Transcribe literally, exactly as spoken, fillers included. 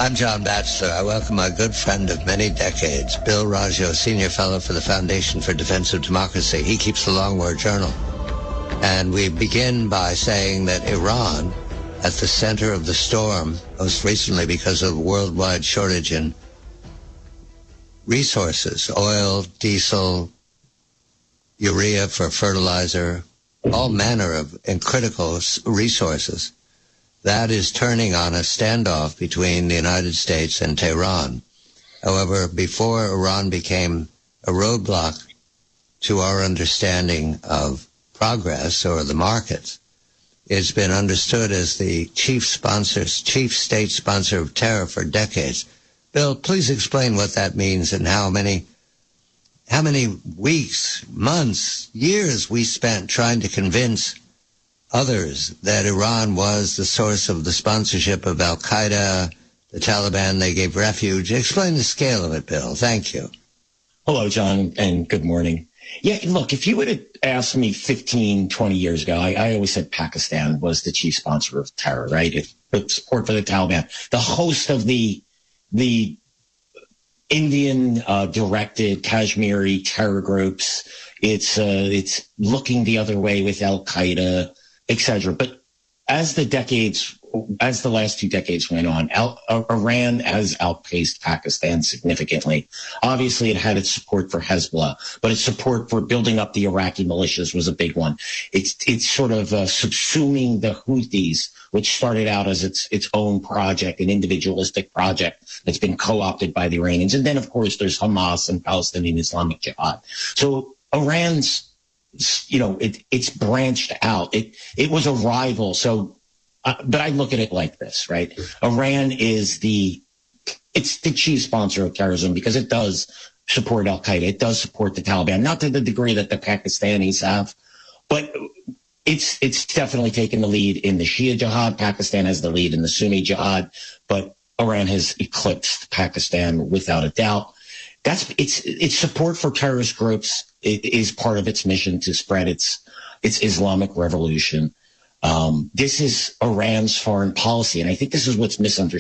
I'm John Batchelor. I welcome my good friend of many decades, Bill Raggio, Senior Fellow for the Foundation for Defense of Democracy. He keeps the Long War Journal. And we begin by saying that Iran, at the center of the storm, most recently because of worldwide shortage in resources, oil, diesel, urea for fertilizer, all manner of and critical resources, that is turning on a standoff between the United States and Tehran. However, before Iran became a roadblock to our understanding of progress or the markets, it's been understood as the chief sponsor, chief state sponsor of terror for decades. Bill, please explain what that means and how many how many weeks, months, years we spent trying to convince others that Iran was the source of the sponsorship of Al-Qaeda, the Taliban. They gave refuge. Explain the scale of it, Bill. Thank you. Hello, John, and good morning. Yeah, look, if you would have asked me fifteen, twenty years ago, I, I always said Pakistan was the chief sponsor of terror, right? It, it support for the Taliban. The host of the the Indian-directed uh, Kashmiri terror groups. It's uh, it's looking the other way with Al-Qaeda, et cetera. But as the decades, as the last two decades went on, Al, uh, Iran has outpaced Pakistan significantly. Obviously, it had its support for Hezbollah, but its support for building up the Iraqi militias was a big one. It's it's sort of uh, subsuming the Houthis, which started out as its its own project, an individualistic project that's been co-opted by the Iranians. And then, of course, there's Hamas and Palestinian Islamic Jihad. So Iran's, you know, it, it's branched out. It it was a rival. So, uh, but I look at it like this, right? Iran is the, it's the chief sponsor of terrorism because it does support Al-Qaeda. It does support the Taliban, not to the degree that the Pakistanis have, but it's it's definitely taken the lead in the Shia Jihad. Pakistan has the lead in the Sunni Jihad, but Iran has eclipsed Pakistan without a doubt. That's its its support for terrorist groups. It is part of its mission to spread its its Islamic revolution. Um, this is Iran's foreign policy, and I think this is what's misunderstood.